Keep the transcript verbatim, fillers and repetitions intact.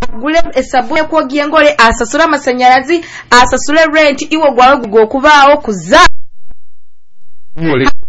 agule esabuni kwogya engole asasula amasanyalazi asasule rent iwo gwawe gugwo okubaawo kuza